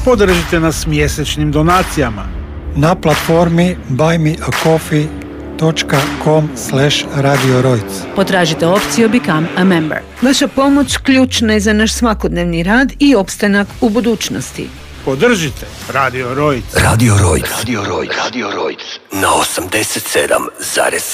Podržite nas mjesečnim donacijama na platformi buymeacoffee.com/Radio Rojc. Potražite opciju Become a Member. Vaša pomoć ključna je za naš svakodnevni rad i opstanak u budućnosti. Podržite Radio Rojc. Radio Rojc. Radio Rojc. Radio Rojc. Na 87,7.